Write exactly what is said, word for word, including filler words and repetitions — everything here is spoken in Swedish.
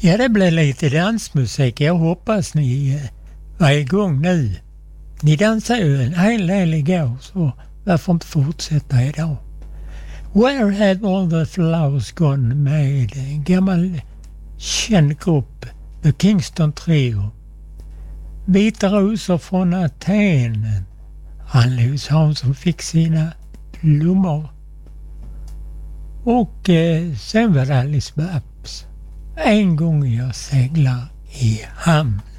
Ja, det blir lite dansmusik. Jag hoppas ni var igång nu. Ni dansar ju en hel del igår, så varför inte fortsätta idag? Where have all the flowers gone med en gammal känd grupp, The Kingston Trio. Vita rosor från Aten. Ann-Louise Hansson fick sina blommor. Och eh, sen var det Alice Babs. En gång jag seglar i hamn.